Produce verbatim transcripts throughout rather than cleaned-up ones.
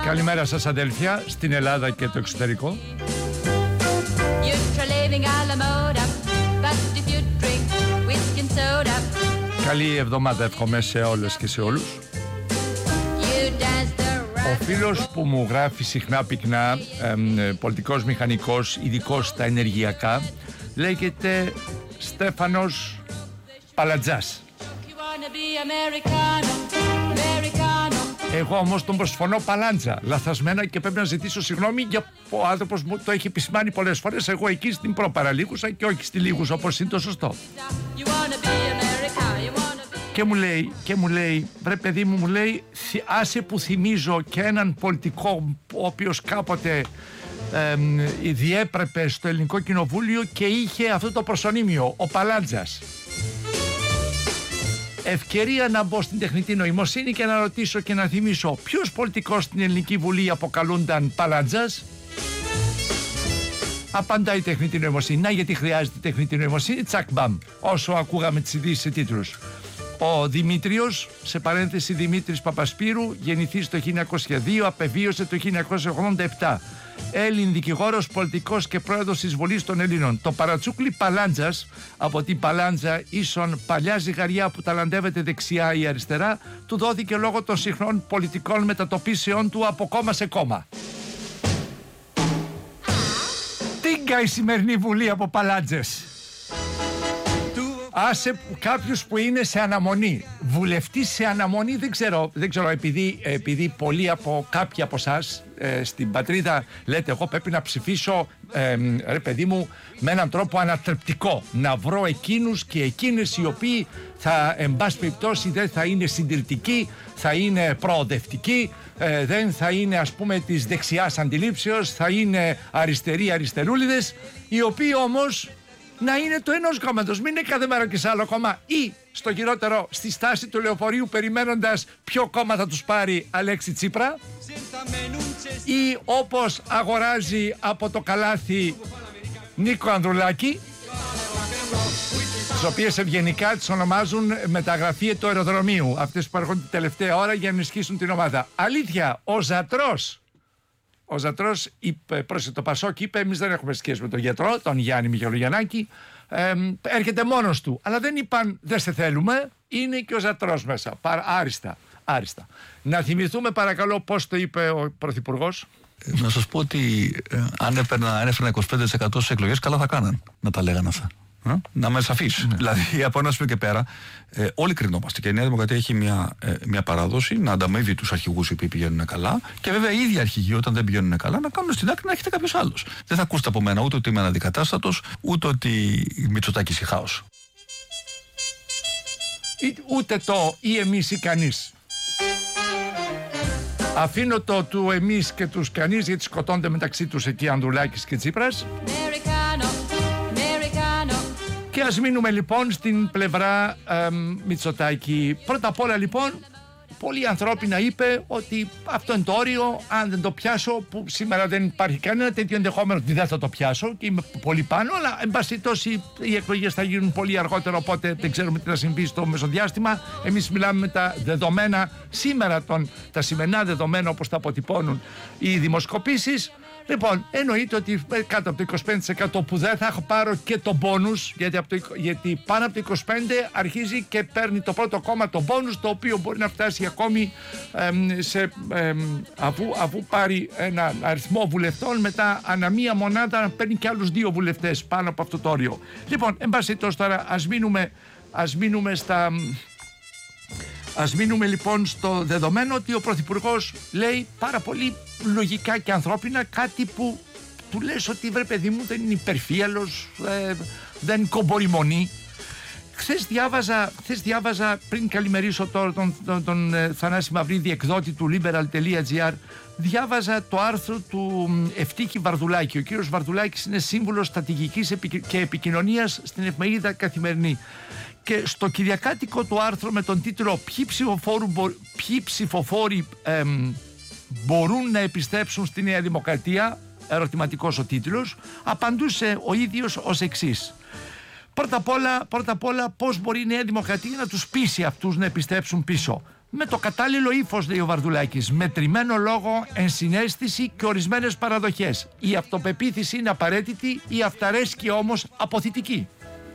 Καλημέρα σας αδέλφια, στην Ελλάδα και το εξωτερικό. Καλή εβδομάδα εύχομαι σε όλες και σε όλους. Ο φίλος που μου γράφει συχνά πυκνά, ε, πολιτικός μηχανικός, ειδικός στα ενεργειακά, λέγεται Στέφανος Παλατζάς. Εγώ όμως τον προσφωνώ Παλάντζα, λαθασμένα, και πρέπει να ζητήσω συγγνώμη, για ο άνθρωπος μου το έχει επισημάνει πολλές φορές. Εγώ εκεί στην προπαραλίγουσα και όχι στη λίγουσα, όπως είναι το σωστό. Και μου λέει, και μου λέει, βρε παιδί μου, μου λέει, άσε που θυμίζω και έναν πολιτικό ο οποίος κάποτε ε, διέπρεπε στο Ελληνικό Κοινοβούλιο και είχε αυτό το προσωνύμιο, ο Παλάντζας. Ευκαιρία να μπω στην τεχνητή νοημοσύνη και να ρωτήσω και να θυμίσω ποιος πολιτικός στην Ελληνική Βουλή αποκαλούνταν Παλάντζας. Απαντάει η τεχνητή νοημοσύνη. Να, γιατί χρειάζεται τεχνητή νοημοσύνη. Τσακ μπαμ. Όσο ακούγαμε τις ειδήσεις σε τίτλους. Ο Δημήτριος, σε παρένθεση Δημήτρης Παπασπύρου, γεννηθείς το χίλια εννιακόσια δύο, απεβίωσε το χίλια εννιακόσια ογδόντα επτά. Έλλην δικηγόρος, πολιτικός και πρόεδρος της Βουλής των Ελλήνων. Το παρατσούκλι Παλάντζας, από την Παλάντζα ίσον παλιά ζυγαριά που ταλαντεύεται δεξιά ή αριστερά, του δόθηκε λόγω των συχνών πολιτικών μετατοπίσεών του από κόμμα σε κόμμα. Τίγκα η σημερινή Βουλή από Παλάντζες. Άσε κάποιους που είναι σε αναμονή. Βουλευτής σε αναμονή, δεν ξέρω, δεν ξέρω επειδή, επειδή πολλοί από κάποιοι από εσάς ε, στην πατρίδα λέτε εγώ πρέπει να ψηφίσω ε, ρε παιδί μου με έναν τρόπο ανατρεπτικό, να βρω εκείνους και εκείνες οι οποίοι θα, εν πάση περιπτώσει, δεν θα είναι συντηρητικοί, θα είναι προοδευτικοί, ε, δεν θα είναι, ας πούμε, της δεξιάς αντιλήψεως, θα είναι αριστεροί αριστερούλιδες, οι οποίοι όμως να είναι το ενός κόμματος, μην είναι κάθε μέρα και σε άλλο κόμμα, ή στο χειρότερο στη στάση του λεωφορείου περιμένοντας ποιο κόμμα θα τους πάρει Αλέξη Τσίπρα, ή όπως αγοράζει από το καλάθι Νίκο Ανδρουλάκη, τις οποίες ευγενικά τις ονομάζουν μεταγραφή του αεροδρομίου, αυτές που έρχονται την τελευταία ώρα για να ενισχύσουν την ομάδα. Αλήθεια, ο Ζατρός Ο Ζατρός είπε, προς το Πασόκ είπε, εμείς δεν έχουμε σχέση με τον γιατρό, τον Γιάννη Μιχαηλογιαννάκη, ε, έρχεται μόνος του. Αλλά δεν είπαν δεν σε θέλουμε, είναι και ο Ζατρός μέσα. Παρα, άριστα, άριστα. Να θυμηθούμε παρακαλώ πώς το είπε ο Πρωθυπουργός. Ε, να σας πω ότι ε, αν έφερνα είκοσι πέντε τοις εκατό στις εκλογές, καλά θα κάναν να τα λέγανε αυτά. Ε? Να είμαι σαφής. Ναι. Δηλαδή από ένα σημείο και πέρα ε, όλοι κρινόμαστε και η Νέα Δημοκρατία έχει μια, ε, μια παράδοση να ανταμείβει τους αρχηγούς οι οποίοι πηγαίνουν καλά, και βέβαια οι ίδιοι αρχηγοί όταν δεν πηγαίνουν καλά να κάνουν στην άκρη να έχετε κάποιος άλλος. Δεν θα ακούσετε από μένα ούτε ότι είμαι αναντικατάστατος, ούτε ότι Μητσοτάκης ή χάος. Ούτε το ή εμείς ή κανείς. Αφήνω το του εμείς και τους κανείς, γιατί σκοτώνται μεταξύ τους εκεί Ανδρουλάκης και Τσίπρας. Και ας μείνουμε λοιπόν στην πλευρά ε, Μητσοτάκη. Πρώτα απ' όλα λοιπόν, πολύ ανθρώπινα είπε ότι αυτό είναι το όριο, αν δεν το πιάσω, που σήμερα δεν υπάρχει κανένα τέτοιο ενδεχόμενο ότι δεν θα το πιάσω και είμαι πολύ πάνω, αλλά εν πάση περιπτώσει οι εκλογές θα γίνουν πολύ αργότερο, οπότε δεν ξέρουμε τι θα συμβεί στο μεσοδιάστημα. Εμείς μιλάμε με τα δεδομένα σήμερα, τον, τα σημερινά δεδομένα όπως τα αποτυπώνουν οι δημοσκοπήσεις. Λοιπόν, εννοείται ότι κάτω από το είκοσι πέντε τοις εκατό που δεν θα πάρω και το μπόνους, γιατί, από το, γιατί πάνω από το είκοσι πέντε τοις εκατό αρχίζει και παίρνει το πρώτο κόμμα το μπόνους, το οποίο μπορεί να φτάσει ακόμη εμ, σε, εμ, αφού, αφού πάρει ένα αριθμό βουλευτών, μετά ανά μία μονάδα να παίρνει και άλλους δύο βουλευτές πάνω από αυτό το όριο. Λοιπόν, εν πάση τόσο τώρα ας μείνουμε, ας μείνουμε στα... Ας μείνουμε λοιπόν στο δεδομένο ότι ο Πρωθυπουργός λέει πάρα πολύ λογικά και ανθρώπινα κάτι που του λες ότι βρε παιδί μου δεν είναι υπερφύαλος, ε, δεν κομπορημονεί. Χθες διάβαζα, χθες διάβαζα πριν καλημερίσω τώρα τον, τον, τον ε, Θανάση Μαυρίδη, εκδότη του liberal τελεία gr, διάβαζα το άρθρο του Ευτύχη Βαρδουλάκη. Ο κύριος Βαρδουλάκης είναι σύμβουλος στρατηγικής και επικοινωνίας στην εφημερίδα Καθημερινή. Και στο κυριακάτικο του άρθρο με τον τίτλο «Ποιοι ψηφοφόροι, ποιοι ψηφοφόροι εμ, μπορούν να επιστρέψουν στη Νέα Δημοκρατία», ερωτηματικός ο τίτλος, απαντούσε ο ίδιος ως εξής. Πρώτα απ' όλα, πρώτα απ' όλα πώς μπορεί η Νέα Δημοκρατία να τους πείσει αυτούς να επιστρέψουν πίσω? με το κατάλληλο ύφος, λέει ο Βαρδουλάκης, μετρημένο λόγο, ενσυναίσθηση και ορισμένες παραδοχές. Η αυτοπεποίθηση είναι απαραίτητη, η αυταρέσκεια όμως αποθητική.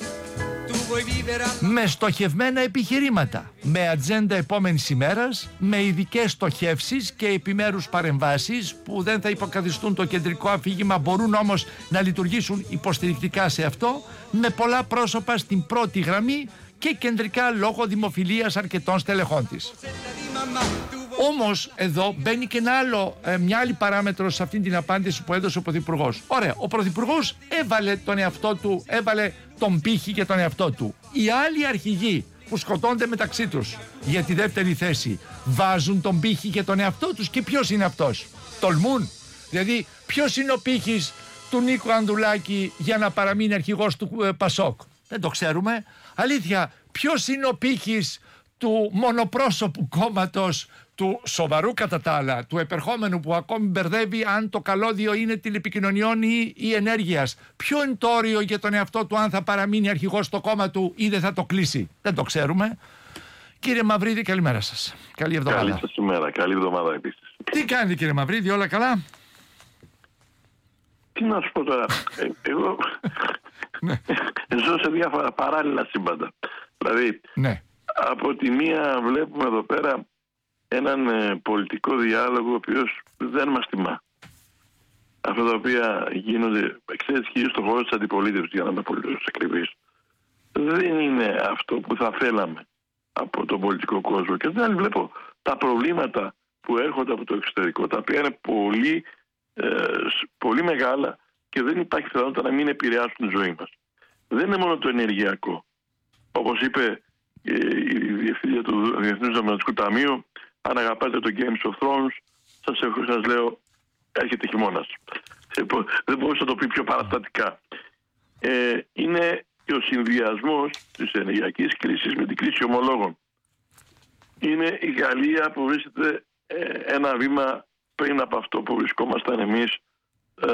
Με στοχευμένα επιχειρήματα, με ατζέντα επόμενης ημέρας, με ειδικές στοχεύσεις και επιμέρους παρεμβάσεις που δεν θα υποκαθιστούν το κεντρικό αφήγημα, μπορούν όμως να λειτουργήσουν υποστηρικτικά σε αυτό, με πολλά πρόσωπα στην πρώτη γραμμή και κεντρικά λόγω δημοφιλίας αρκετών στελεχών της. Όμως εδώ μπαίνει και ένα άλλο, ε, μια άλλη παράμετρο σε αυτή την απάντηση που έδωσε ο Πρωθυπουργός. Ωραία, ο Πρωθυπουργός έβαλε τον εαυτό του, έβαλε τον πύχη για τον εαυτό του. Οι άλλοι αρχηγοί που σκοτώνται μεταξύ τους για τη δεύτερη θέση βάζουν τον πύχη για τον εαυτό τους, και ποιος είναι αυτός? Τολμούν? Δηλαδή ποιος είναι ο πύχης του Νίκου Ανδρουλάκη για να παραμείνει αρχηγός του ε, Πασόκ? Δεν το ξέρουμε. Αλήθεια, ποιος είναι ο πύχης του μονοπρόσωπου κόμματος, του σοβαρού κατά τα άλλα, του επερχόμενου που ακόμη μπερδεύει αν το καλώδιο είναι τηλεπικοινωνιών ή, ή ενέργειας? Ποιο είναι το όριο για τον εαυτό του αν θα παραμείνει αρχηγός στο κόμμα του ή δεν θα το κλείσει? Δεν το ξέρουμε. Κύριε Μαυρίδη, καλημέρα σας. Καλή εβδομάδα. Καλή σας ημέρα, καλή εβδομάδα επίσης. Τι κάνετε, κύριε Μαυρίδη, όλα καλά? Τι να σου πω τώρα, ε, εγώ ζω σε διάφορα παράλληλα σύμπαντα. Δηλαδή, ναι. Από τη μία βλέπουμε εδώ πέρα έναν ε, πολιτικό διάλογο ο οποίος δεν μας τιμά. Αυτά τα οποία γίνονται, ξέρεις, κυρίως στον χώρο της αντιπολίτευσης, για να είμαι πολύ ακριβής, δεν είναι αυτό που θα θέλαμε από τον πολιτικό κόσμο. Και δεν βλέπω τα προβλήματα που έρχονται από το εξωτερικό, τα οποία είναι πολύ, ε, πολύ μεγάλα και δεν υπάρχει πιθανότητα να μην επηρεάσουν τη ζωή μας. Δεν είναι μόνο το ενεργειακό. Όπως είπε η διευθύντρια του Διεθνούς Νομισματικού Ταμείου, αν αγαπάτε το Games of Thrones, σας, σας λέω, έρχεται χειμώνας. Δεν μπορούσα να το πει πιο παραστατικά. Ε, είναι και ο συνδυασμός της ενεργειακής κρίσης με την κρίση ομολόγων. Είναι η Γαλλία που βρίσκεται ε, ένα βήμα πριν από αυτό που βρισκόμασταν εμείς ε,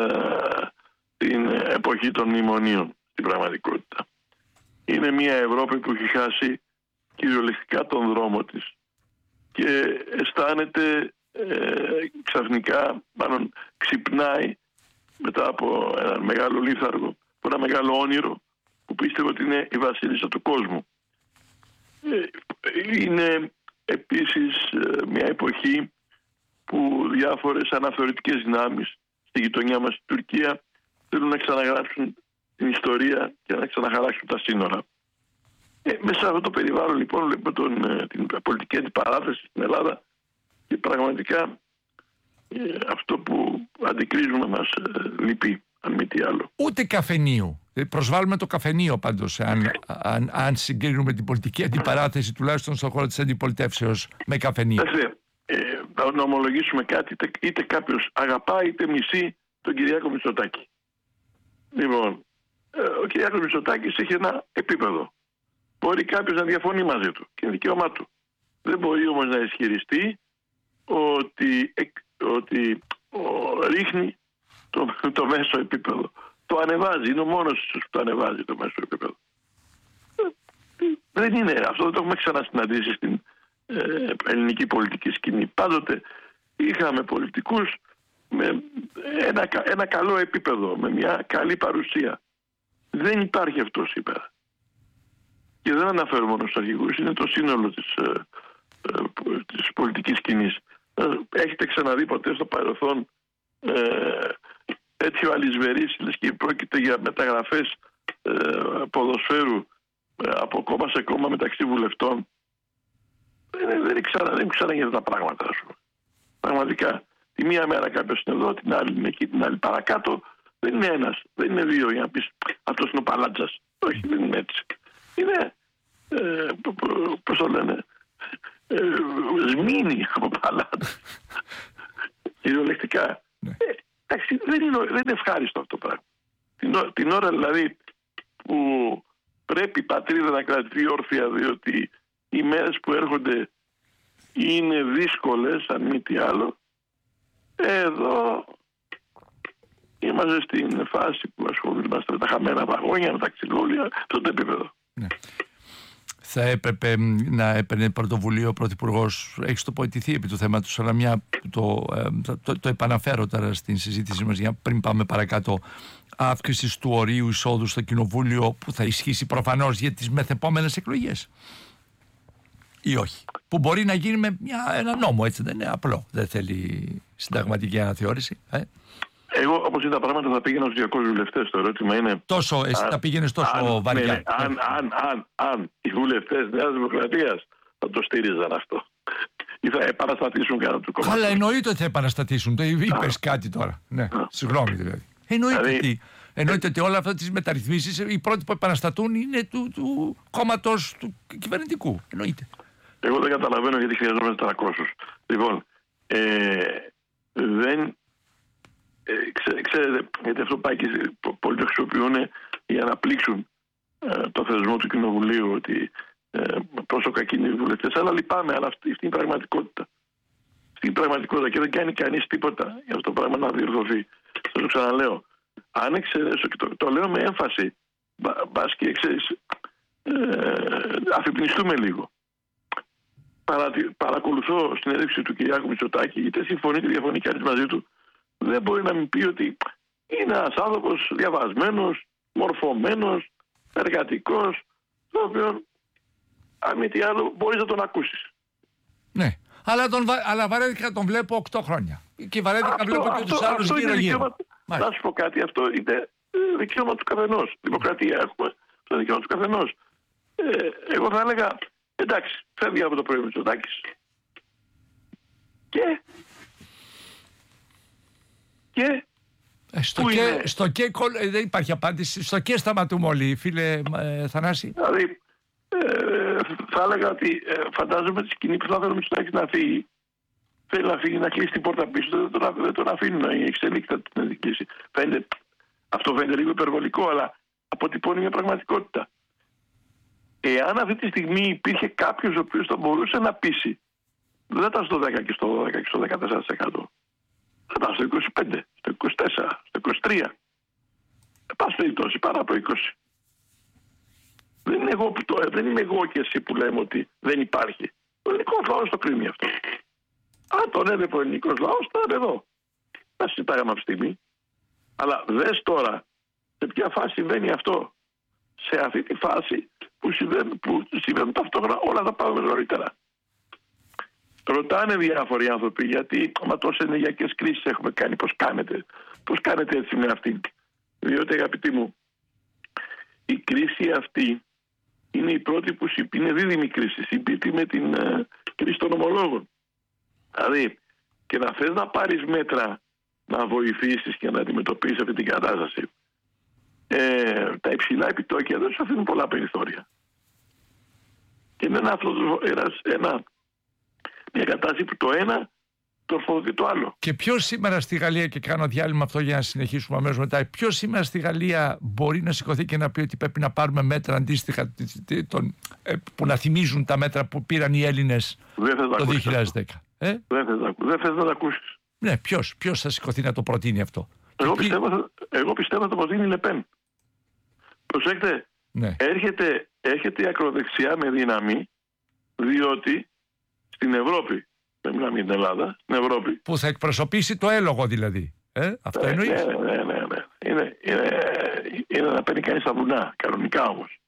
την εποχή των μνημονίων στην πραγματικότητα. Είναι μια Ευρώπη που έχει χάσει κυριολεκτικά τον δρόμο της και αισθάνεται ε, ξαφνικά, μάλλον ξυπνάει μετά από ένα μεγάλο λίθαργο, από ένα μεγάλο όνειρο που πίστευε ότι είναι η βασίλισσα του κόσμου. Ε, είναι επίσης ε, μια εποχή που διάφορες αναθεωρητικές δυνάμεις στη γειτονιά μας, στη Τουρκία, θέλουν να ξαναγράψουν την ιστορία και να ξαναχαράξουν τα σύνορα. Ε, μέσα σε αυτό το περιβάλλον λοιπόν βλέπουμε τον, την πολιτική αντιπαράθεση στην Ελλάδα και πραγματικά ε, αυτό που αντικρίζουμε μας ε, λυπεί, αν μη τι άλλο. Ούτε καφενείου. Προσβάλλουμε το καφενείο πάντως, αν, αν, αν συγκρίνουμε την πολιτική αντιπαράθεση τουλάχιστον στον χώρο της αντιπολιτεύσεως με καφενείο. Ε, να ομολογήσουμε κάτι, είτε, είτε κάποιος αγαπάει είτε μισεί τον Κυριάκο Μητσοτάκη. Λοιπόν, ο Κυριάκος Μητσοτάκης έχει ένα επίπεδο. Μπορεί κάποιος να διαφωνεί μαζί του και είναι δικαίωμά του. Δεν μπορεί όμως να ισχυριστεί ότι, ότι ο, ρίχνει το, το μέσο επίπεδο. Το ανεβάζει, είναι ο μόνος που το ανεβάζει το μέσο επίπεδο. Δεν είναι, αυτό δεν το έχουμε ξανασυναντήσει στην ε, ελληνική πολιτική σκηνή. Πάντοτε είχαμε πολιτικούς με ένα, ένα καλό επίπεδο, με μια καλή παρουσία. Δεν υπάρχει αυτό σήμερα. Και δεν αναφέρω μόνο στους αρχηγούς, είναι το σύνολο της, ε, ε, της πολιτικής σκηνής. Έχετε ξαναδεί ποτέ στο παρελθόν ε, τέτοιο αλυσβερής, λες και πρόκειται για μεταγραφές ε, ποδοσφαίρου ε, από κόμμα σε κόμμα μεταξύ βουλευτών? Δεν, δεν, ξανα, δεν ξαναγίνονται τα πράγματα, ας πούμε. Πραγματικά. Τη μία μέρα κάποιος είναι εδώ, την άλλη είναι εκεί, την άλλη παρακάτω. Δεν είναι ένας, δεν είναι δύο για να πεις αυτός είναι ο Παλάτζας. Όχι, δεν είναι έτσι. Είναι, ε, πώς το λένε, ε, σμήνη από Παλάτζας. Κυριολεκτικά. Ναι. Ε, εντάξει, δεν είναι, δεν είναι ευχάριστο αυτό το πράγμα. Την, την ώρα δηλαδή που πρέπει η πατρίδα να κρατηθεί όρθια, διότι οι μέρες που έρχονται είναι δύσκολες, αν μη τι άλλο, εδώ είμαστε στην φάση που ασχολούμαστε με τα χαμένα βαγόνια, με τα ξυλόλια, αυτό το επίπεδο. Ναι. θα έπρεπε να έπαιρνε πρωτοβουλία ο Πρωθυπουργός. Έχεις τοποθετηθεί επί του θέματος, αλλά μια, το, το, το, το επαναφέρω τώρα στην συζήτησή μας για πριν πάμε παρακάτω. Αύξηση του ορίου εισόδου στο Κοινοβούλιο που θα ισχύσει προφανώς για τις μεθεπόμενες εκλογές. Ή όχι. Που μπορεί να γίνει με μια, ένα νόμο, έτσι δεν είναι απλό. Δεν θέλει συνταγματική αναθεώρηση. Ε? Εγώ, όπως είδα τα πράγματα, θα πήγαινα στους διακόσιους βουλευτές. Το ερώτημα είναι. Τόσο, εσύ αν, θα πήγαινες τόσο αν, βαριά. Ναι, αν, αν, αν, αν οι βουλευτές Νέας Δημοκρατίας θα το στήριζαν αυτό. Ή θα επαναστατήσουν κάτι του κόμματος. Καλά, εννοείται ότι θα επαναστατήσουν. Το είπες κάτι τώρα. Ναι, συγγνώμη δηλαδή. Εννοείται δηλαδή, ότι. Εννοείται ότι όλα αυτά τις μεταρρυθμίσεις, οι πρώτοι που επαναστατούν είναι του, του κόμματος του κυβερνητικού. Εννοείται. Εγώ δεν καταλαβαίνω γιατί χρειαζόμαστε τριακόσιους. Λοιπόν, ε, δεν. Ε, ξέ, ξέρετε, γιατί αυτό πάει και πολλοί το χρησιμοποιούν για να πλήξουν ε, το θεσμό του Κοινοβουλίου, ότι ε, πόσο κακοί είναι οι βουλευτές. Αλλά λυπάμαι, αλλά αυτή, αυτή είναι η πραγματικότητα. Αυτή είναι η πραγματικότητα και δεν κάνει κανείς τίποτα για αυτό το πράγμα να διορθωθεί. Θα το ξαναλέω. Αν εξαιρέσω, και το, το λέω με έμφαση, μπας και ξέρεις, ε, αφυπνιστούμε λίγο. Παρα, παρακολουθώ στην έδειξη του Κυριάκου Μητσοτάκη, είτε συμφωνεί είτε διαφωνεί κανείς μαζί του, δεν μπορεί να μην πει ότι είναι ένας άνθρωπος διαβασμένος, μορφωμένος, εργατικός, το οποίο, αν μη τι άλλο, μπορείς να τον ακούσεις. Ναι, αλλά, τον, αλλά βαρέθηκα τον βλέπω οκτώ χρόνια. Και βαρέθηκα αυτό, βλέπω και τους άλλους γύρω-γύρω. Να σου πω κάτι, αυτό είναι δικαίωμα του καθενός. Δημοκρατία έχουμε, το δικαίωμα του καθενός. Ε, εγώ θα έλεγα, εντάξει, φεύγει από το πρωί Μητσοτάκης. Και... Και... Ε, στο, και, στο και ε, δεν υπάρχει απάντηση. Στο και σταματούμε όλοι, φίλε ε, Θανάση. Δηλαδή, ε, θα έλεγα ότι ε, φαντάζομαι τη σκηνή που θα θέλει ο Μητσοτάκης να φύγει. Θέλει να φύγει, να κλείσει την πόρτα πίσω, δεν τον, δεν τον αφήνουν να εξελίξει την κλείσει. Φαίνεται, αυτό φαίνεται λίγο υπερβολικό, αλλά αποτυπώνει μια πραγματικότητα. Εάν αυτή τη στιγμή υπήρχε κάποιος ο οποίος θα μπορούσε να πείσει, δεν θα ήταν στο δέκα και στο δώδεκα και στο δεκατέσσερα τοις εκατό. Θα ήταν στο είκοσι πέντε, στο είκοσι τέσσερα, στο είκοσι τρία. Εν πάση περιπτώσει, πάρα από είκοσι. Δεν, είναι εγώ, δεν είμαι εγώ και εσύ που λέμε ότι δεν υπάρχει. Ο ελληνικός λαός το κρίνει αυτό. Αν τον έδεπε ο ελληνικός λαός, θα είναι εδώ. Θα συζητάγαμε αυτή τη στιγμή. Αλλά δες τώρα σε ποια φάση συμβαίνει αυτό. Σε αυτή τη φάση που συμβαίνουν, που συμβαίνουν ταυτόχρονα όλα τα πάμε νωρίτερα. Ρωτάνε διάφοροι άνθρωποι γιατί μα τόσες ενεργειακές κρίσεις έχουμε κάνει, πώς κάνετε, πώς κάνετε έτσι με αυτή. Διότι αγαπητοί μου, η κρίση αυτή είναι η πρώτη που είναι δίδυμη κρίση, συμπίπτει με την uh, κρίση των ομολόγων. Δηλαδή, και να θες να πάρεις μέτρα να βοηθήσεις και να αντιμετωπίσεις αυτή την κατάσταση, ε, τα υψηλά επιτόκια δεν σου αφήνουν πολλά περιθώρια. Και είναι ένα, ένα, ένα, μια κατάσταση που το ένα τροφοδοτεί το άλλο. Και ποιος σήμερα στη Γαλλία, και κάνω διάλειμμα αυτό για να συνεχίσουμε αμέσως μετά, ποιος σήμερα στη Γαλλία μπορεί να σηκωθεί και να πει ότι πρέπει να πάρουμε μέτρα αντίστοιχα τον, που να θυμίζουν τα μέτρα που πήραν οι Έλληνες το δύο χιλιάδες δέκα. Ε? Δεν θες να, δεν θες να τα ακούσεις. Ναι, ποιος, ποιος θα σηκωθεί να το προτείνει αυτό. Εγώ πιστεύω, εγώ πιστεύω να το προτείνει η Λεπέν. Προσέξτε, ναι. έρχεται, έρχεται η ακροδεξιά με δύναμη, διότι στην Ευρώπη, δεν μιλάμε για την Ελλάδα, στην Ευρώπη. Που θα εκπροσωπήσει το έλογο δηλαδή. Ε, αυτό ναι, εννοείς. Ναι, ναι, ναι. ναι. Είναι, είναι, είναι να παίρνει κανείς τα βουνά, κανονικά όμως.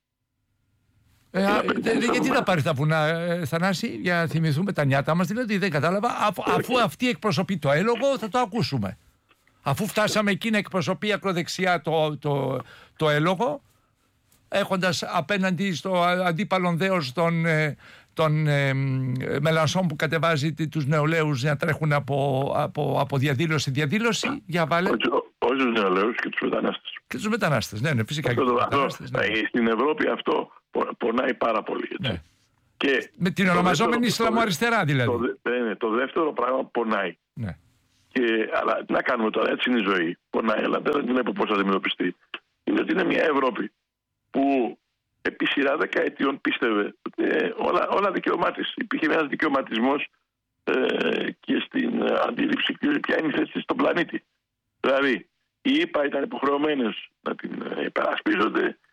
Ε, α, δε, δε, γιατί να πάρει τα βουνά, ε, Θανάση, για να θυμηθούμε τα νιάτα μας, δηλαδή δεν κατάλαβα. Αφού, αφού αυτή εκπροσωπεί το έλογο, θα το ακούσουμε. Αφού φτάσαμε εκεί να εκπροσωπεί ακροδεξιά το, το, το έλογο, έχοντας απέναντι στο αντίπαλον δέος τον, τον ε, Μελανσόν που κατεβάζει τους νεολαίους να τρέχουν από, από, από διαδήλωση σε διαδήλωση, για βάλε. Όχι τους νεολαίους και τους μετανάστες. Και τους μετανάστες, ναι, ναι, φυσικά. Αυτό, και τους αυτό, μετανάστες, ναι. Στην Ευρώπη αυτό πονάει πάρα πολύ. Ναι. Και με την ονομαζόμενη Ισλαμοαριστερά δηλαδή. Το, ναι, το δεύτερο πράγμα πονάει. Ναι. Και, αλλά τι να κάνουμε τώρα, έτσι είναι η ζωή. Πονάει, αλλά δεν βλέπω πώς θα αντιμετωπιστεί. Είναι ότι είναι μια Ευρώπη που επί σειρά δεκαετιών πίστευε ότι ε, όλα, όλα δικαίωμά της. Υπήρχε ένας δικαιωματισμός ε, και στην ε, αντίληψη ποια είναι η θέση της στον πλανήτη. Δηλαδή, οι ΗΠΑ ήταν υποχρεωμένες να την ε, υπερασπίζονται,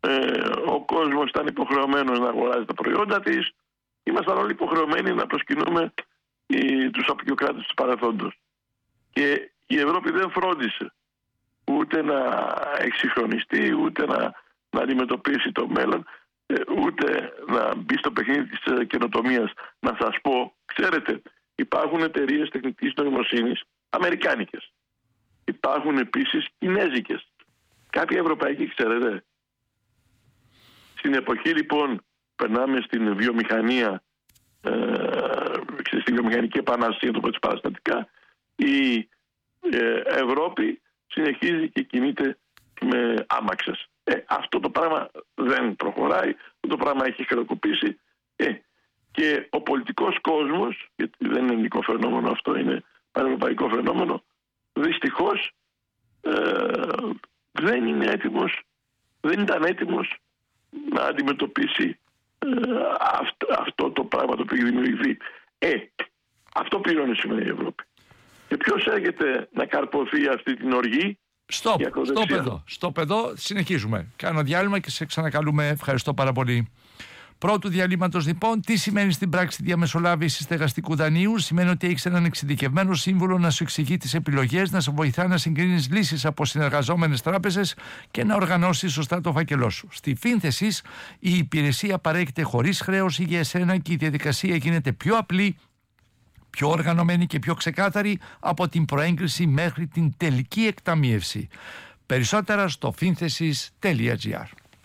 ε, ο κόσμος ήταν υποχρεωμένος να αγοράζει τα προϊόντα της. Ήμασταν όλοι υποχρεωμένοι να προσκυνούμε οι, τους απεικιοκράτες του παρελθόντος. Και η Ευρώπη δεν φρόντισε ούτε να εξυγχρονιστεί, ούτε να, να αντιμετωπίσει το μέλλον, ούτε να μπει στο παιχνίδι της καινοτομίας. Να σας πω, ξέρετε, υπάρχουν εταιρείες τεχνητής νοημοσύνης αμερικάνικες. Υπάρχουν επίσης κινέζικες. Κάποια ευρωπαϊκή, ξέρετε. Στην εποχή λοιπόν περνάμε στην βιομηχανία, ε, στη βιομηχανική επανάσταση, το πω έτσι παραστατικά, η ε, Ευρώπη συνεχίζει και κινείται με άμαξες. Ε, αυτό το πράγμα δεν προχωράει, αυτό το πράγμα έχει χρεοκοπήσει ε, και ο πολιτικός κόσμος, γιατί δεν είναι ελληνικό φαινόμενο αυτό, είναι πανευρωπαϊκό φαινόμενο, δυστυχώς ε, δεν είναι έτοιμος, δεν ήταν έτοιμος να αντιμετωπίσει ε, αυτό, αυτό το πράγμα το οποίο έχει δημιουργηθεί. Ε, αυτό πληρώνει σήμερα η Ευρώπη. Και ποιος έρχεται να καρποθεί αυτή την οργή? Στοπ, στο παιδό, στο παιδό συνεχίζουμε. Κάνω διάλειμμα και σε ξανακαλούμε. Ευχαριστώ πάρα πολύ. Πρώτου διαλύματος λοιπόν, τι σημαίνει στην πράξη διαμεσολάβηση στεγαστικού δανείου? Σημαίνει ότι έχεις έναν εξειδικευμένο σύμβουλο να σου εξηγεί τις επιλογές, να σε βοηθά να συγκρίνεις λύσεις από συνεργαζόμενες τράπεζες και να οργανώσεις σωστά το φάκελό σου. Στη Φίνθεσης η υπηρεσία παρέχεται χωρίς χρέωση για εσένα και η διαδικασία γίνεται πιο απλή, πιο οργανωμένη και πιο ξεκάθαρη από την προέγκριση μέχρι την τελική εκταμίευση. Περισσότερα στο finthesis τελεία gr.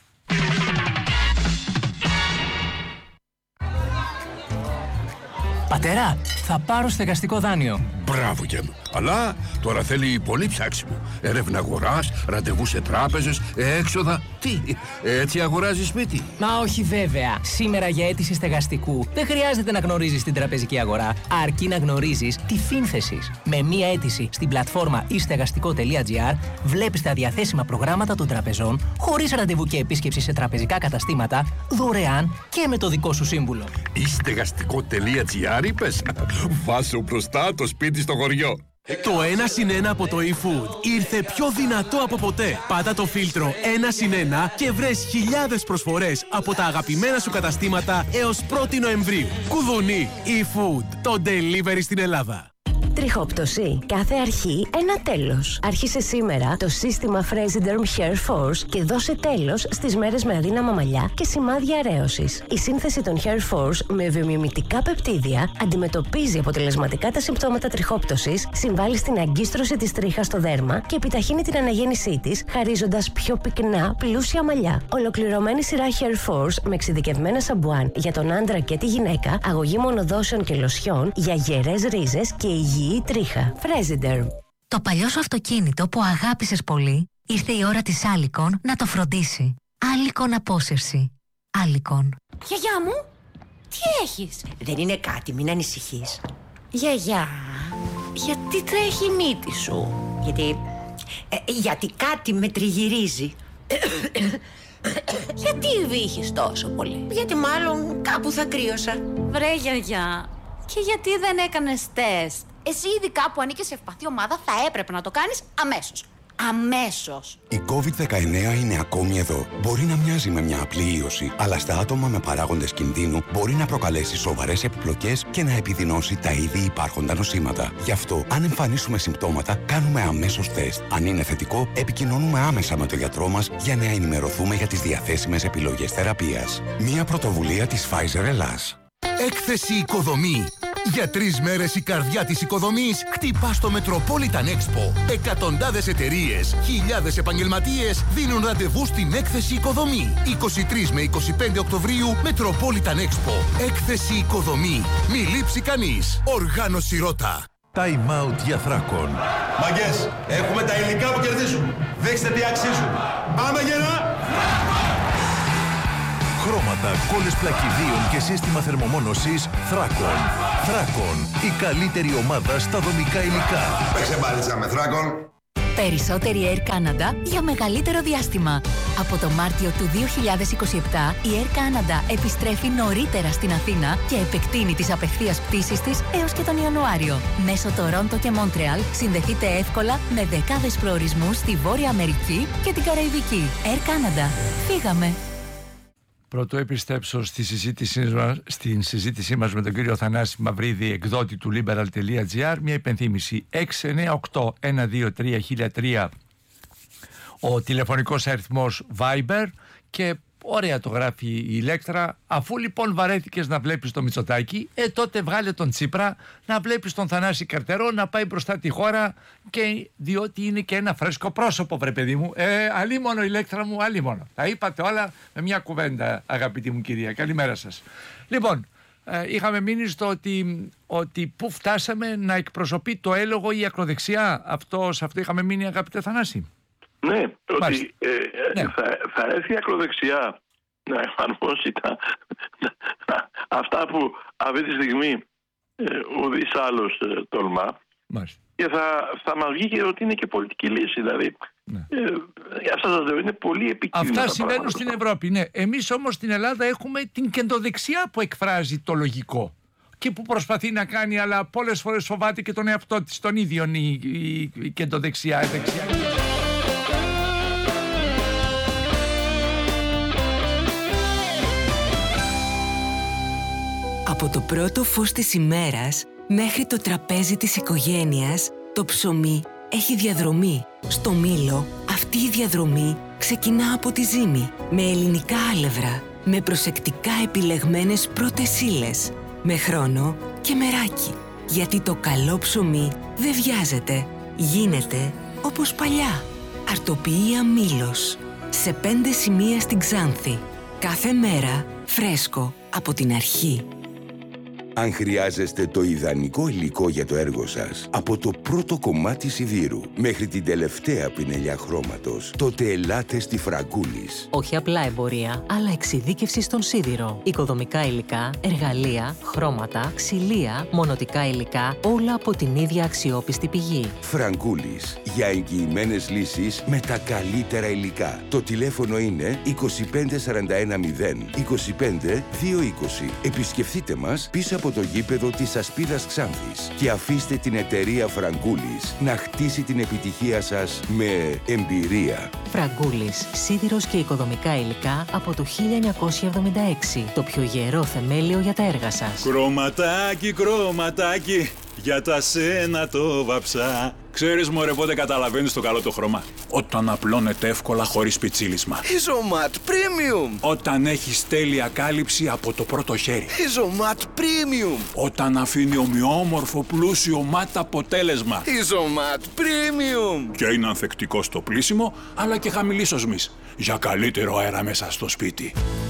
Πατέρα, θα πάρω στεγαστικό δάνειο. Μπράβο και μου. Αλλά τώρα θέλει πολύ ψάξιμο. Έρευνα αγοράς, ραντεβού σε τράπεζες, έξοδα. Τι, έτσι αγοράζεις σπίτι? Μα όχι βέβαια. Σήμερα για αίτηση στεγαστικού δεν χρειάζεται να γνωρίζεις την τραπεζική αγορά, αρκεί να γνωρίζεις τη Φίνθεσης. Με μία αίτηση στην πλατφόρμα e στεγαστικό τελεία gr βλέπεις τα διαθέσιμα προγράμματα των τραπεζών, χωρίς ραντεβού και επίσκεψη σε τραπεζικά καταστήματα, δωρεάν και με το δικό σου σύμβουλο. e στεγαστικό τελεία gr είπες? Βάσου μπροστά το σπίτι στο χωριό. Το ένα συν ένα από το eFood ήρθε πιο δυνατό από ποτέ. Πάτα το φίλτρο ένα συν ένα και βρες χιλιάδες προσφορές από τα αγαπημένα σου καταστήματα έως πρώτη Νοεμβρίου. Κουδουνί, eFood, το delivery στην Ελλάδα. Τριχόπτωση. Κάθε αρχή ένα τέλος. Άρχισε σήμερα το σύστημα Fresiderm Hair Force και δώσε τέλος στις μέρες με αδύναμα μαλλιά και σημάδια αρέωσης. Η σύνθεση των Hair Force με βιομιμητικά πεπτίδια αντιμετωπίζει αποτελεσματικά τα συμπτώματα τριχόπτωσης, συμβάλλει στην αγκίστρωση της τρίχας στο δέρμα και επιταχύνει την αναγέννησή της, χαρίζοντας πιο πυκνά, πλούσια μαλλιά. Ολοκληρωμένη σειρά Hair Force με εξειδικευμένα σαμπουάν για τον άντρα και τη γυναίκα, αγωγή μονοδόσεων και λοσιών για γερές ρίζες και υγιή η τρίχα. Fresiderm. Το παλιό σου αυτοκίνητο που αγάπησες πολύ, ήρθε η ώρα της Alicon να το φροντίσει. Alicon απόσυρση. Alicon. Γιαγιά μου, τι έχεις? Δεν είναι κάτι, μην ανησυχείς. Γιαγιά, γιατί τρέχει η μύτη σου? Γιατί... Ε, γιατί κάτι με τριγυρίζει. Γιατί βύχεις τόσο πολύ? Γιατί μάλλον κάπου θα κρύωσα. Βρε γιαγιά, και γιατί δεν έκανες τεστ? Εσύ ειδικά που ανήκεις σε ευπαθή ομάδα θα έπρεπε να το κάνεις αμέσως. Αμέσως. Η κόβιντ δεκαεννέα είναι ακόμη εδώ. Μπορεί να μοιάζει με μια απλή ίωση, αλλά στα άτομα με παράγοντες κινδύνου μπορεί να προκαλέσει σοβαρές επιπλοκές και να επιδεινώσει τα ήδη υπάρχοντα νοσήματα. Γι' αυτό, αν εμφανίσουμε συμπτώματα, κάνουμε αμέσως τεστ. Αν είναι θετικό, επικοινωνούμε άμεσα με τον γιατρό μας για να ενημερωθούμε για τις διαθέσιμες επιλογές θεραπείας. Μια πρωτοβουλία της Pfizer Ελλάς. Έκθεση Οικοδομή. Για τρεις μέρες η καρδιά της οικοδομής χτυπά στο Metropolitan Expo. Εκατοντάδες εταιρείες, χιλιάδες επαγγελματίες δίνουν ραντεβού στην Έκθεση Οικοδομή. είκοσι τρεις με είκοσι πέντε Οκτωβρίου Metropolitan Expo. Έκθεση Οικοδομή. Μη λείψει κανείς. Οργάνωση Ρώτα. Time out για Θράκον. Μαγκές, έχουμε τα υλικά που κερδίζουν. Δείξτε τι αξίζουν. Πάμε γερά! Χρώματα, κόλλες πλακιδίων και σύστημα θερμομόνωσης Θράκον. Θράκον, η καλύτερη ομάδα στα δομικά υλικά. Παίξε μπάλιτσα με Θράκον. Περισσότερη Air Canada για μεγαλύτερο διάστημα. Από το Μάρτιο του δύο χιλιάδες είκοσι επτά, η Air Canada επιστρέφει νωρίτερα στην Αθήνα και επεκτείνει τις απευθείας πτήσεις της έως και τον Ιανουάριο. Μέσω Τορόντο και Μόντρεαλ συνδεθείτε εύκολα με δεκάδες προορισμούς στη Βόρεια Αμερική και την Καραϊβική. Air Canada. Φύγαμε! Πρωτού επιστρέψω στη συζήτησή μας, στην συζήτησή μας με τον κύριο Θανάση Μαυρίδη, εκδότη του liberal.gr, μια υπενθύμηση: έξι εννιά οκτώ ένα δύο τρία χίλια τρία ο τηλεφωνικός αριθμός Viber, και ωραία το γράφει η Ηλέκτρα. Αφού λοιπόν βαρέθηκες να βλέπεις το Μητσοτάκη, ε τότε βγάλε τον Τσίπρα, να βλέπεις τον Θανάση Καρτερό να πάει μπροστά τη χώρα, και διότι είναι και ένα φρέσκο πρόσωπο, βρε παιδί μου. Ε, αλίμονο, Ηλέκτρα μου, αλίμονο. Τα είπατε όλα με μια κουβέντα, αγαπητή μου κυρία. Καλημέρα σας. Λοιπόν, ε, είχαμε μείνει στο ότι, ότι πού φτάσαμε να εκπροσωπεί το έλογο η ακροδεξιά. Αυτό, σε αυτό είχαμε μείνει, αγαπητέ Θανάση. Ναι, ότι ε, ναι. Θα, θα έρθει η ακροδεξιά να εφαρμόσει τα, αυτά που αυτή τη στιγμή ε, ουδής άλλος ε, τολμά. Μάλιστα. Και θα, θα μας βγει και ότι είναι και πολιτική λύση. Δηλαδή, ναι. ε, αυτά σας λέω, είναι πολύ επικίνδυνα. Αυτά συμβαίνουν στην Ευρώπη, ναι. Εμείς όμως στην Ελλάδα έχουμε την κεντροδεξιά που εκφράζει το λογικό και που προσπαθεί να κάνει, αλλά πολλές φορές φοβάται και τον εαυτό της, τον ίδιο η, η, η κεντροδεξιά, η δεξιά. Από το πρώτο φως της ημέρας μέχρι το τραπέζι της οικογένειας, το ψωμί έχει διαδρομή. Στο Μήλο αυτή η διαδρομή ξεκινά από τη ζύμη, με ελληνικά άλευρα, με προσεκτικά επιλεγμένες πρώτες ύλες, με χρόνο και μεράκι. Γιατί το καλό ψωμί δεν βιάζεται, γίνεται όπως παλιά. Αρτοποιία Μήλος, σε πέντε σημεία στην Ξάνθη. Κάθε μέρα φρέσκο από την αρχή. Αν χρειάζεστε το ιδανικό υλικό για το έργο σας, από το πρώτο κομμάτι σιδήρου μέχρι την τελευταία πινελιά χρώματος, τότε ελάτε στη Φραγκούλης. Όχι απλά εμπορία, αλλά εξειδίκευση στον σίδηρο. Οικοδομικά υλικά, εργαλεία, χρώματα, ξυλία, μονοτικά υλικά, όλα από την ίδια αξιόπιστη πηγή. Φραγκούλης, για εγγυημένες λύσεις με τα καλύτερα υλικά. Το τηλέφωνο είναι είκοσι πέντε σαράντα ένα μηδέν είκοσι πέντε δύο είκοσι. Επισκεφτείτε μας πίσω από το γήπεδο της Ασπίδας Ξάνθης και αφήστε την εταιρεία Φραγκούλης να χτίσει την επιτυχία σας με εμπειρία. Φραγκούλης, σίδηρος και οικοδομικά υλικά από το χίλια εννιακόσια εβδομήντα έξι. Το πιο γερό θεμέλιο για τα έργα σας. Κρωματάκι, κρωματάκι, για τα σένα το βαψά. Ξέρεις μωρέ πότε καταλαβαίνεις το καλό το χρώμα? Όταν απλώνεται εύκολα χωρίς πιτσίλισμα. Isomat Premium. Όταν έχεις τέλεια κάλυψη από το πρώτο χέρι. Isomat Premium. Όταν αφήνει ομοιόμορφο πλούσιο ματ αποτέλεσμα. Isomat Premium. Και είναι ανθεκτικό στο πλύσιμο, αλλά και χαμηλής οσμής, για καλύτερο αέρα μέσα στο σπίτι.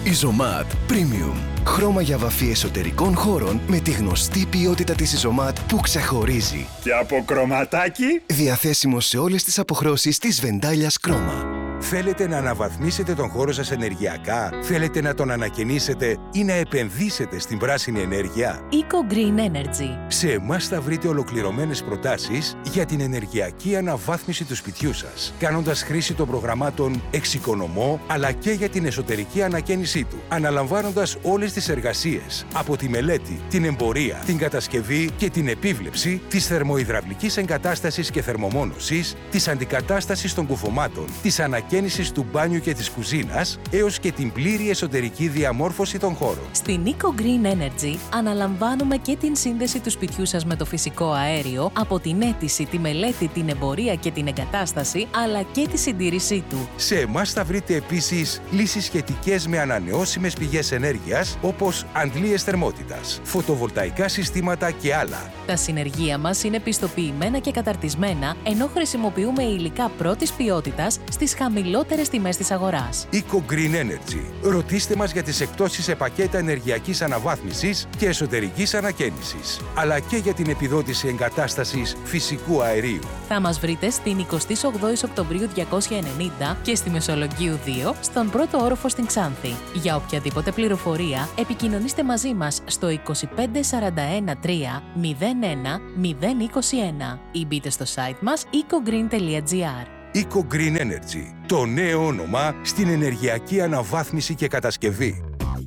Isomat Premium. Χρώμα για βαφή εσωτερικών χώρων με τη γνωστή ποιότητα της Isomat που ξεχωρίζει. Και από κρωματάκι. Διαθέσιμο σε όλες τις αποχρώσεις της Βεντάλιας Κρόμα. Θέλετε να αναβαθμίσετε τον χώρο σας ενεργειακά? Θέλετε να τον ανακαινήσετε ή να επενδύσετε στην πράσινη ενέργεια? Eco Green Energy. Σε εμάς θα βρείτε ολοκληρωμένες προτάσεις για την ενεργειακή αναβάθμιση του σπιτιού σας, κάνοντας χρήση των προγραμμάτων Εξοικονομώ, αλλά και για την εσωτερική ανακαίνισή του, αναλαμβάνοντας όλες τις εργασίες, από τη μελέτη, την εμπορία, την κατασκευή και την επίβλεψη της θερμοϊδραυλικής εγκατάστασης και θερμομόνωσης, της αντικατάστασης των κουφωμάτων, της ανακαίνισης του μπάνιου και της κουζίνας, έως και την πλήρη εσωτερική διαμόρφωση των χώρων. Στην Eco Green Energy αναλαμβάνουμε και την σύνδεση του σπιτιού σας με το φυσικό αέριο, από την αίτηση, τη μελέτη, την εμπορία και την εγκατάσταση, αλλά και τη συντήρησή του. Σε εμάς θα βρείτε επίσης λύσεις σχετικές με ανανεώσιμες πηγές ενέργειας, όπως αντλίες θερμότητας, φωτοβολταϊκά συστήματα και άλλα. Τα συνεργεία μας είναι πιστοποιημένα και καταρτισμένα, ενώ χρησιμοποιούμε υλικά πρώτης ποιότητας στις χαμηλές χαμηλότερες τιμές της αγοράς. Eco Green Energy. Ρωτήστε μας για τις εκπτώσεις σε πακέτα ενεργειακής αναβάθμισης και εσωτερικής ανακαίνησης, αλλά και για την επιδότηση εγκατάστασης φυσικού αερίου. Θα μας βρείτε στην εικοστή όγδοη Οκτωβρίου διακόσια ενενήντα και στη Μεσολογγίου δύο, στον πρώτο όροφο στην Ξάνθη. Για οποιαδήποτε πληροφορία, επικοινωνήστε μαζί μας στο είκοσι πέντε σαράντα ένα τρία μηδέν ένα μηδέν είκοσι ένα ή μπείτε στο site μας eco green τελεία gr. Eco Green Energy, το νέο όνομα στην ενεργειακή αναβάθμιση και κατασκευή.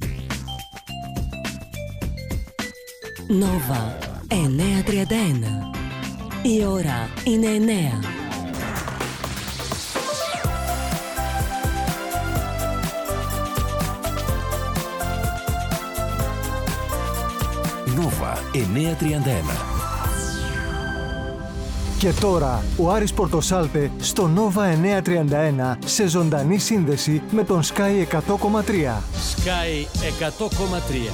Νόβα εννιακόσια τριάντα ένα. Η ώρα είναι εννέα. Νόβα εννιακόσια τριάντα ένα. Και τώρα ο Άρης Πορτοσάλτε στο Νόβα εννιακόσια τριάντα ένα σε ζωντανή σύνδεση με τον Sky εκατό κόμμα τρία. Sky εκατό κόμμα τρία.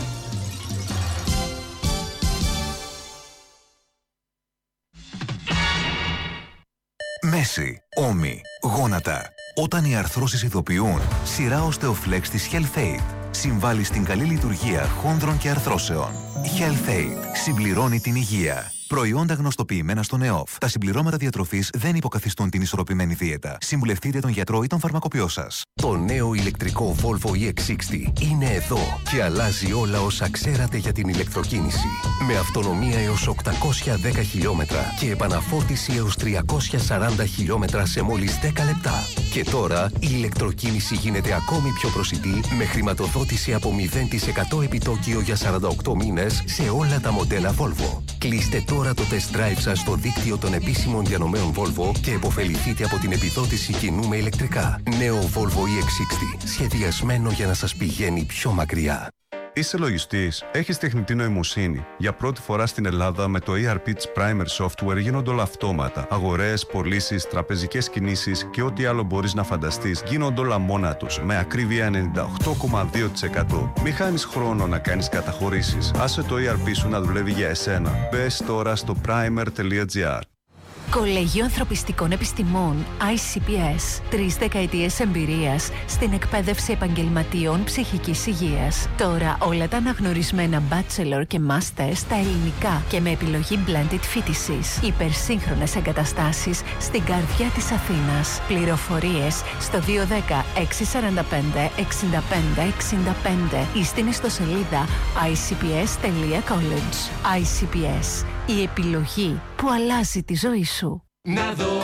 Μέση, ώμοι, γόνατα. Όταν οι αρθρώσεις ειδοποιούν, σειρά Osteoflex της HealthAid συμβάλλει στην καλή λειτουργία χόνδρων και αρθρώσεων. HealthAid συμπληρώνει την υγεία. Προϊόντα γνωστοποιημένα στον ΕΟΦ. Τα συμπληρώματα διατροφής δεν υποκαθιστούν την ισορροπημένη δίαιτα. Συμβουλευτείτε τον γιατρό ή τον φαρμακοποιό σας. Το νέο ηλεκτρικό Volvo ι εξ εξήντα είναι εδώ και αλλάζει όλα όσα ξέρατε για την ηλεκτροκίνηση. Με αυτονομία έως οκτακόσια δέκα χιλιόμετρα και επαναφόρτιση έως τριακόσια σαράντα χιλιόμετρα σε μόλις δέκα λεπτά. Και τώρα η ηλεκτροκίνηση γίνεται ακόμη πιο προσιτή με χρηματοδότηση από μηδέν τοις εκατό επιτόκιο για σαράντα οκτώ μήνες σε όλα τα μοντέλα Volvo. Κλείστε τώρα το test drive σας στο δίκτυο των επίσημων διανομέων Volvo και επωφεληθείτε από την επιδότηση κοινού με ηλεκτρικά. Νέο Volvo ι εξ εξήντα, σχεδιασμένο για να σας πηγαίνει πιο μακριά. Είσαι λογιστής, έχεις τεχνητή νοημοσύνη. Για πρώτη φορά στην Ελλάδα με το ι αρ πι της Primer Software γίνονται όλα αυτόματα. Αγορές, πωλήσεις, τραπεζικές κινήσεις και ό,τι άλλο μπορείς να φανταστείς γίνονται όλα μόνα τους, με ακρίβεια ενενήντα οκτώ κόμμα δύο τοις εκατό. Μη χάνεις χρόνο να κάνεις καταχωρήσεις. Άσε το ι αρ πι σου να δουλεύει για εσένα. Μπες τώρα στο primer τελεία gr. Κολέγιο Ανθρωπιστικών Επιστημών άι σι πι ες. Τρεις δεκαετίες εμπειρίας στην εκπαίδευση επαγγελματιών ψυχικής υγείας. Τώρα όλα τα αναγνωρισμένα bachelor και master στα ελληνικά και με επιλογή blended φοιτησης. Υπερσύγχρονες εγκαταστάσεις στην καρδιά της Αθήνας. Πληροφορίες στο δύο ένα μηδέν έξι τέσσερα πέντε εξήντα πέντε εξήντα πέντε ή στην ιστοσελίδα άι σι πι ες τελεία college. άι σι πι ες. Η επιλογή που αλλάζει τη ζωή σου. Να δω